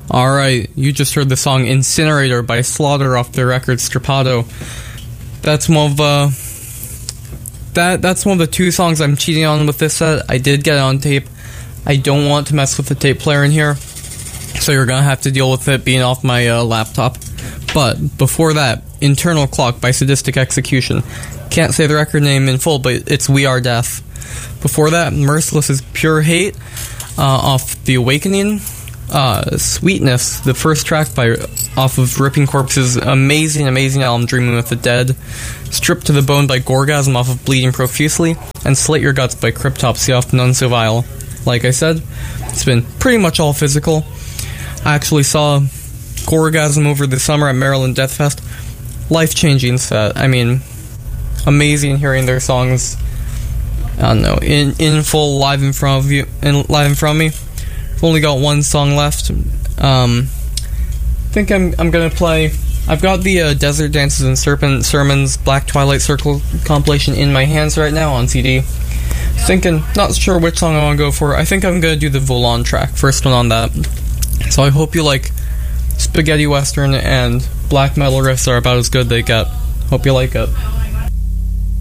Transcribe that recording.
Alright, you just heard the song Incinerator by Slaughter off their record Strappado. That's one of that's one of the two songs I'm cheating on with this set. I did get it on tape. I don't want to mess with the tape player in here, so you're gonna have to deal with it being off my laptop. But before that, Internal Clock by Sadistic Execution. Can't say the record name in full, but it's We Are Death. Before that, Merciless is Pure Hate off The Awakening. Sweetness, the first track off of Ripping Corpse's amazing album Dreaming with the Dead. Stripped to the Bone by Gorgasm off of Bleeding Profusely. And Slit Your Guts by Cryptopsy off None So Vile. Like I said, it's been pretty much all physical. I actually saw Gorgasm over the summer at Maryland Death Fest. Life-changing set. I mean, amazing hearing their songs, I don't know, in full live in front of you, and live in front of me. I've only got one song left. I think I'm gonna play. I've got the Desert Dances and Serpent Sermons Black Twilight Circle compilation in my hands right now on CD. Thinking, not sure which song I want to go for. I think I'm gonna do the Volan track, first one on that. So I hope you like spaghetti western and black metal riffs are about as good they get. Hope you like it.